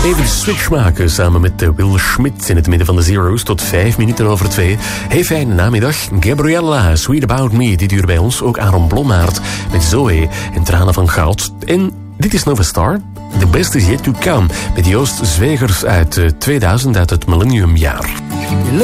Even de switch maken samen met Will Schmidt in het midden van de Zero's tot 5 minuten over 2. Hey, fijne namiddag. Gabriella, Sweet About Me. Dit uur bij ons ook Aaron Blommaert met Zoe en Tranen van Goud. En dit is Nova Star. The Best Is Yet To Come met Joost Zwegers uit 2000, uit het millenniumjaar.